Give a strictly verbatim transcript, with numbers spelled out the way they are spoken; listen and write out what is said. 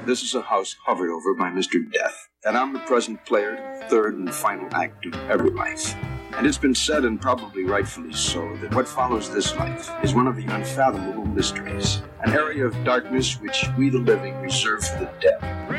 This is a house hovered over by Mister Death, and I'm the present player to the third and final act of every life. And it's been said, and probably rightfully so, that what follows this life is one of the unfathomable mysteries, an area of darkness which we the living reserve for the dead.